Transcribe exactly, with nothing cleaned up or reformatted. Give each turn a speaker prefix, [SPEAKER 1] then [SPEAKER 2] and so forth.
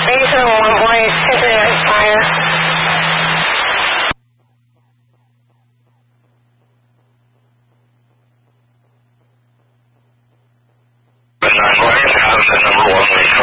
[SPEAKER 1] three zero one Blaze, two three nine Fire.
[SPEAKER 2] nine Blaze, how's that number one, Lisa?